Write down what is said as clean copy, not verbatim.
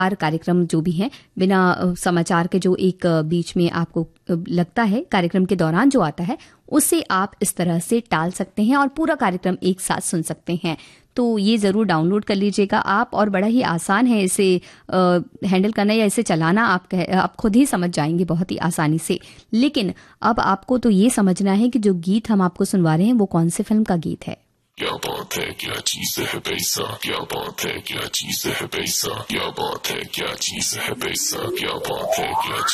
कार्यक्रम जो भी हैं बिना समाचार के जो एक बीच में आपको लगता है कार्यक्रम के दौरान जो आता है उसे आप इस तरह से टाल सकते हैं और पूरा कार्यक्रम एक साथ सुन सकते हैं। तो ये ज़रूर डाउनलोड कर लीजिएगा आप, और बड़ा ही आसान है इसे हैंडल करना या इसे चलाना। आप खुद ही समझ जाएंगे बहुत ही आसानी से। लेकिन अब आपको तो ये समझना है कि जो गीत हम आपको सुनवा रहे हैं वो कौन से फिल्म का गीत है। क्या बात है, क्या चीज है पैसा, क्या बात है, क्या चीज है पैसा, क्या बात है, क्या चीज है पैसा, क्या बात है, क्या